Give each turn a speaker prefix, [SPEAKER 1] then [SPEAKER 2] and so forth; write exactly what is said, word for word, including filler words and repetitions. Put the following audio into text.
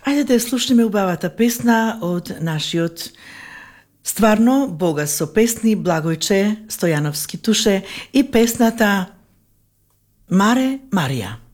[SPEAKER 1] Ајде да ја слушнеме убавата песна од нашиот стварно богат со песни Благојче Стојановски Туше и песната Маре Марија.